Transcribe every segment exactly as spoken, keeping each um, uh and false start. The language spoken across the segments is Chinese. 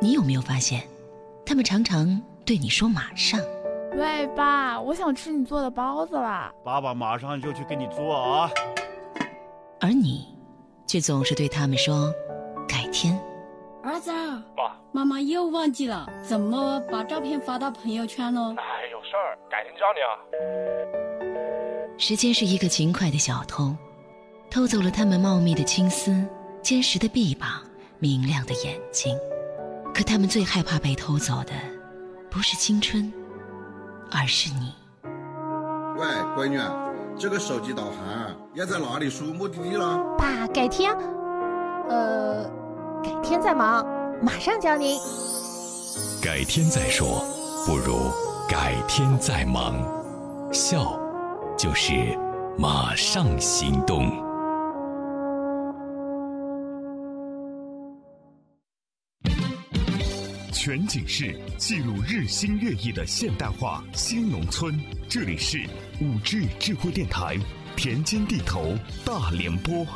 你有没有发现，他们常常对你说马上。 喂，爸，我想吃你做的包子啦。 爸爸马上就去给你做啊。 而你却总是对他们说改天。 儿子， 爸， 妈妈又忘记了怎么把照片发到朋友圈了。 哎，有事儿，改天教你啊。 时间是一个勤快的小偷，偷走了他们茂密的青丝、坚实的臂膀、明亮的眼睛。可他们最害怕被偷走的不是青春，而是你。 喂，闺女，这个手机导航要在哪里输目的地了？ 爸，改天，呃，改天再忙，马上教您。 改天再说，不如改天再忙。笑，就是马上行动。 全景式记录日新月异的现代化新农村，这里是五 G 智慧电台田间地头大联播。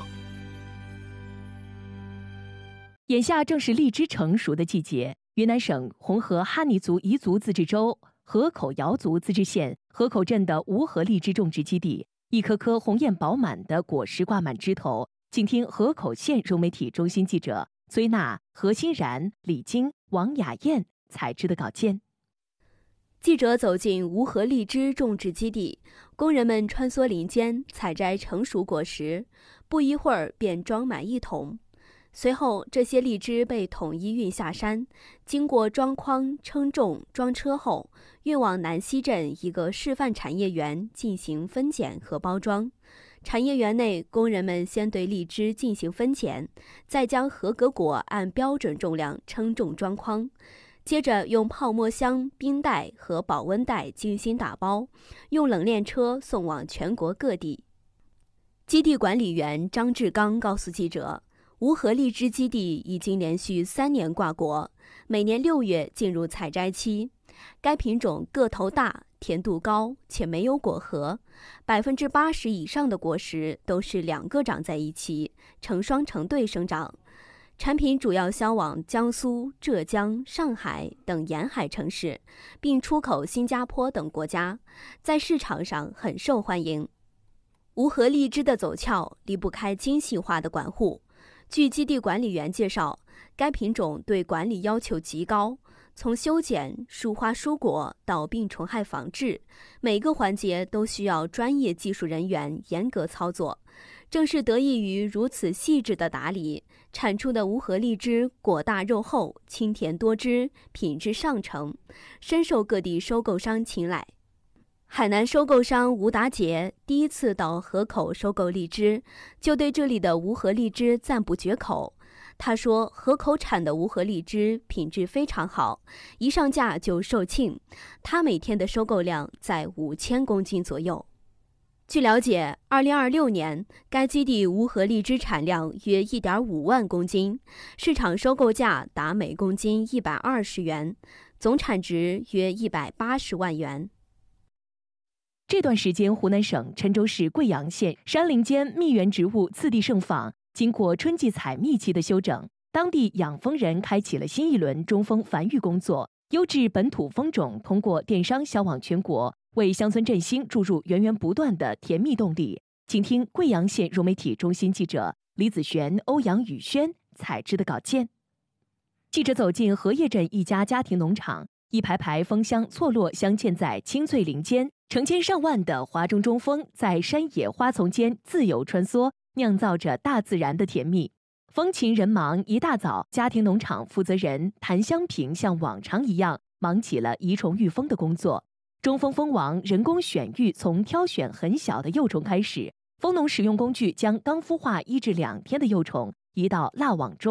眼下正是荔枝成熟的季节，云南省红河哈尼族彝族自治州河口瑶族自治县河口镇的无核荔枝种植基地，一颗颗红艳饱满的果实挂满枝头。请听河口县融媒体中心记者崔娜、何欣然、李晶、王雅燕采制的稿件。 记者走进无核荔枝种植基地，工人们穿梭林间采摘成熟果实，不一会儿便装满一桶。随后，这些荔枝被统一运下山，经过装筐、称重、装车后，运往南溪镇一个示范产业园进行分拣和包装。产业园内，工人们先对荔枝进行分拣，再将合格果按标准重量称重装筐，接着用泡沫箱、冰袋和保温袋精心打包，用冷链车送往全国各地。基地管理员张志刚告诉记者，无核荔枝基地已经连续三年挂果，每年六月进入采摘期。该品种个头大、甜度高且没有果核，百分之八十以上的果实都是两个长在一起，成双成对生长。产品主要销往江苏、浙江、上海等沿海城市，并出口新加坡等国家，在市场上很受欢迎。无核荔枝的走俏离不开精细化的管护。据基地管理员介绍，该品种对管理要求极高，从修剪、疏花疏果到病虫害防治，每个环节都需要专业技术人员严格操作。正是得益于如此细致的打理，产出的无核荔枝果大肉厚、清甜多汁，品质上乘，深受各地收购商青睐。海南收购商吴达杰第一次到河口收购荔枝，就对这里的无核荔枝赞不绝口。他说，河口产的无核荔枝品质非常好，一上架就售罄，他每天的收购量在五千公斤左右。据了解，二零二六年该基地无核荔枝产量约 一点五万公斤，市场收购价达每公斤一百二十元，总产值约一百八十万元。 这段时间，湖南省郴州市贵阳县山林间蜜源植物次第盛放，经过春季采蜜期的休整，当地养蜂人开启了新一轮中蜂繁育工作，优质本土蜂种通过电商销往全国，为乡村振兴注入源源不断的甜蜜动力。请听贵阳县融媒体中心记者李子璇、欧阳宇轩采制的稿件。记者走进荷叶镇一家家庭农场，一排排蜂箱错落镶嵌在青翠林间，成千上万的华中中蜂在山野花丛间自由穿梭，酿造着大自然的甜蜜。风勤人忙，一大早，家庭农场负责人谭香平像往常一样忙起了移虫育蜂的工作。中蜂蜂王人工选育从挑选很小的幼虫开始，蜂农使用工具将刚孵化一至两天的幼虫移到蜡网中。